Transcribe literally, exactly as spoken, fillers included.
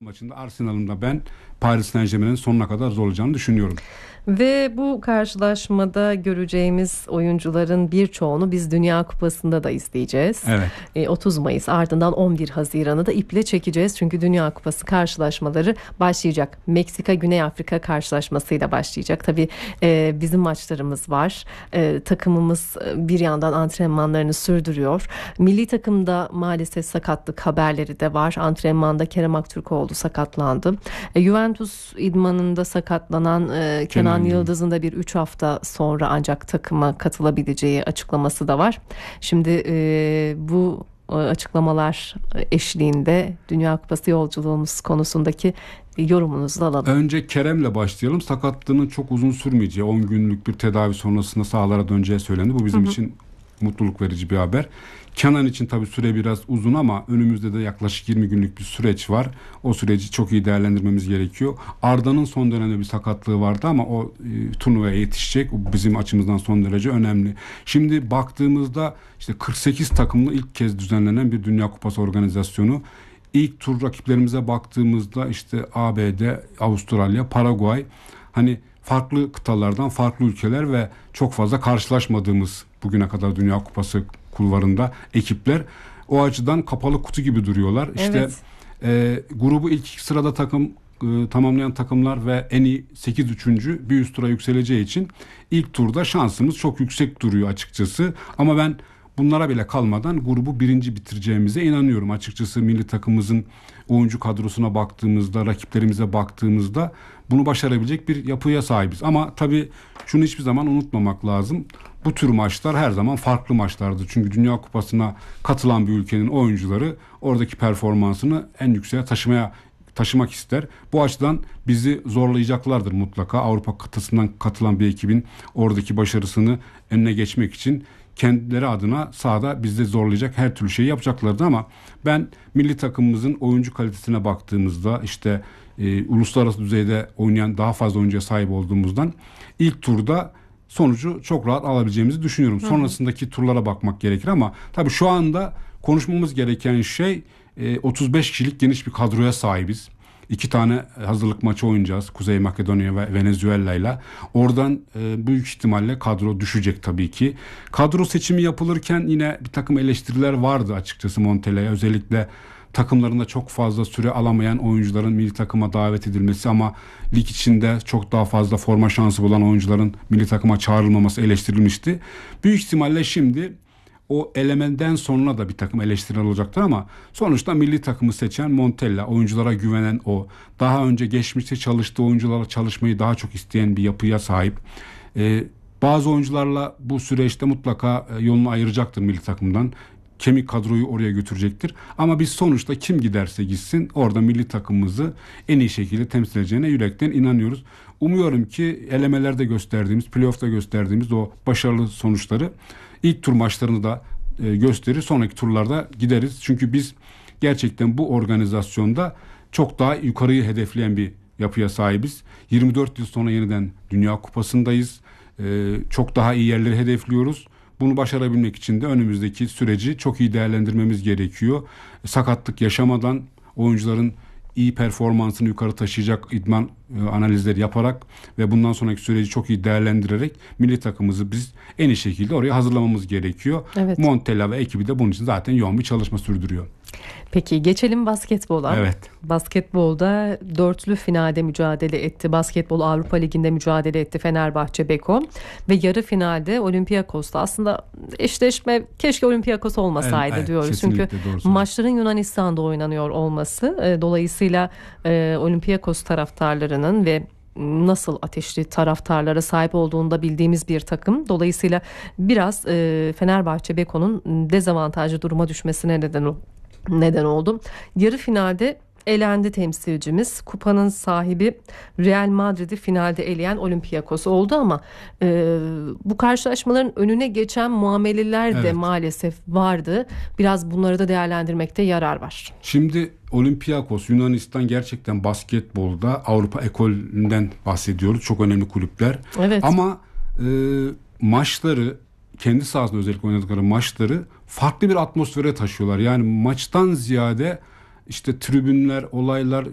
Maçında Arsenal'ın da ben Paris Saint-Germain'in sonuna kadar zorlayacağını düşünüyorum. Ve bu karşılaşmada göreceğimiz oyuncuların birçoğunu biz Dünya Kupası'nda da izleyeceğiz. Evet. E, otuz Mayıs ardından on bir Haziran'ı da iple çekeceğiz. Çünkü Dünya Kupası karşılaşmaları başlayacak. Meksika Güney Afrika karşılaşmasıyla başlayacak. Tabii e, bizim maçlarımız var. E, takımımız bir yandan antrenmanlarını sürdürüyor. Milli takımda maalesef sakatlık haberleri de var. Antrenmanda Kerem Aktürkoğlu sakatlandı. E, Juventus idmanında sakatlanan e, Kenan Kenan Yıldız'ın da bir üç hafta sonra ancak takıma katılabileceği açıklaması da var. Şimdi e, bu açıklamalar eşliğinde Dünya Kupası yolculuğumuz konusundaki yorumunuzu da alalım. Önce Kerem'le başlayalım. Sakatlığının çok uzun sürmeyeceği, on günlük bir tedavi sonrasında sahalara döneceği söylendi. Bu bizim hı hı. için mutluluk verici bir haber. Kenan için tabii süre biraz uzun ama önümüzde de yaklaşık yirmi günlük bir süreç var. O süreci çok iyi değerlendirmemiz gerekiyor. Arda'nın son dönemde bir sakatlığı vardı ama o e, turnuvaya yetişecek. O bizim açımızdan son derece önemli. Şimdi baktığımızda işte kırk sekiz takımlı ilk kez düzenlenen bir Dünya Kupası organizasyonu. İlk tur rakiplerimize baktığımızda işte A B D, Avustralya, Paraguay, hani farklı kıtalardan farklı ülkeler ve çok fazla karşılaşmadığımız bugüne kadar Dünya Kupası kulvarında ekipler. O açıdan kapalı kutu gibi duruyorlar. İşte evet. e, grubu ilk sırada takım e, tamamlayan takımlar ve en iyi sekiz üçüncü bir üst tura yükseleceği için ilk turda şansımız çok yüksek duruyor açıkçası. Ama ben bunlara bile kalmadan grubu birinci bitireceğimize inanıyorum. Açıkçası milli takımımızın oyuncu kadrosuna baktığımızda, rakiplerimize baktığımızda bunu başarabilecek bir yapıya sahibiz. Ama tabii şunu hiçbir zaman unutmamak lazım. Bu tür maçlar her zaman farklı maçlardır. Çünkü Dünya Kupası'na katılan bir ülkenin oyuncuları oradaki performansını en yükseğe taşımaya taşımak ister. Bu açıdan bizi zorlayacaklardır mutlaka. Avrupa kıtasından katılan bir ekibin oradaki başarısını önüne geçmek için kendileri adına sahada bizde zorlayacak her türlü şeyi yapacaklardı ama ben milli takımımızın oyuncu kalitesine baktığımızda işte e, uluslararası düzeyde oynayan daha fazla oyuncuya sahip olduğumuzdan ilk turda sonucu çok rahat alabileceğimizi düşünüyorum. Hı hı. Sonrasındaki turlara bakmak gerekir ama tabii şu anda konuşmamız gereken şey e, otuz beş kişilik geniş bir kadroya sahibiz. İki tane hazırlık maçı oynayacağız. Kuzey Makedonya ve Venezuela ile. Oradan e, büyük ihtimalle kadro düşecek tabii ki. Kadro seçimi yapılırken yine bir takım eleştiriler vardı açıkçası Montella'ya. Özellikle takımlarında çok fazla süre alamayan oyuncuların milli takıma davet edilmesi ama lig içinde çok daha fazla forma şansı bulan oyuncuların milli takıma çağrılmaması eleştirilmişti. Büyük ihtimalle şimdi o elemeden sonra da bir takım eleştiriler olacaktır ama sonuçta milli takımı seçen Montella, oyunculara güvenen o. Daha önce geçmişte çalıştığı oyuncularla çalışmayı daha çok isteyen bir yapıya sahip. Ee, bazı oyuncularla bu süreçte mutlaka yolunu ayıracaktır milli takımdan. Kemik kadroyu oraya götürecektir. Ama biz sonuçta kim giderse gitsin orada milli takımımızı en iyi şekilde temsil edeceğine yürekten inanıyoruz. Umuyorum ki elemelerde gösterdiğimiz, playoff'ta gösterdiğimiz o başarılı sonuçları İlk tur maçlarını da e, gösterir. Sonraki turlarda gideriz. Çünkü biz gerçekten bu organizasyonda çok daha yukarıyı hedefleyen bir yapıya sahibiz. yirmi dört yıl sonra yeniden Dünya Kupası'ndayız. E, çok daha iyi yerleri hedefliyoruz. Bunu başarabilmek için de önümüzdeki süreci çok iyi değerlendirmemiz gerekiyor. E, sakatlık yaşamadan oyuncuların iyi performansını yukarı taşıyacak idman e, analizleri yaparak ve bundan sonraki süreci çok iyi değerlendirerek milli takımımızı biz en iyi şekilde oraya hazırlamamız gerekiyor. Evet. Montella ve ekibi de bunun için zaten yoğun bir çalışma sürdürüyor. Peki geçelim basketbola. Evet. Basketbolda dörtlü finalde mücadele etti. Basketbol Avrupa Ligi'nde mücadele etti Fenerbahçe Beko ve yarı finalde Olympiakos'ta. Aslında eşleşme keşke Olympiakos olmasaydı evet, diyoruz. Çünkü maçların Yunanistan'da oynanıyor olması dolayısıyla e, Olympiakos taraftarlarının ve nasıl ateşli taraftarlara sahip olduğunu da bildiğimiz bir takım. Dolayısıyla biraz e, Fenerbahçe Beko'nun dezavantajlı duruma düşmesine neden oldu. Neden oldu. Yarı finalde elendi temsilcimiz. Kupanın sahibi Real Madrid'i finalde eleyen Olympiakos oldu ama e, bu karşılaşmaların önüne geçen muameleler evet. de maalesef vardı. Biraz bunları da değerlendirmekte yarar var. Şimdi Olympiakos, Yunanistan gerçekten basketbolda Avrupa ekolünden bahsediyoruz. Çok önemli kulüpler. Evet. Ama e, maçları kendi sahasında özellikle oynadıkları maçları farklı bir atmosfere taşıyorlar. Yani maçtan ziyade işte tribünler, olaylar,